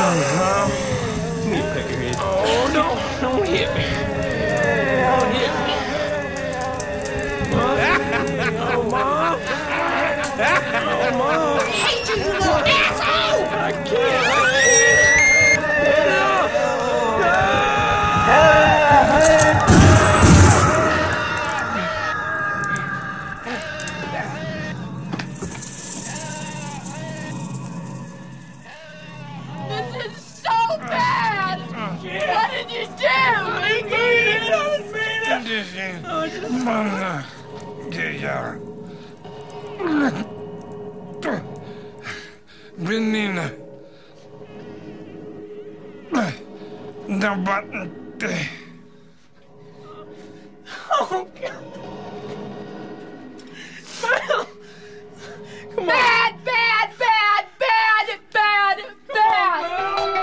Let me peck your head. Oh, no. Don't hit me. Don't hit me. Oh, Mom. Oh, Mom. I hate you, you little asshole! I can't. This is so bad! What did you do? I didn't Menina, não bate. Oh, God.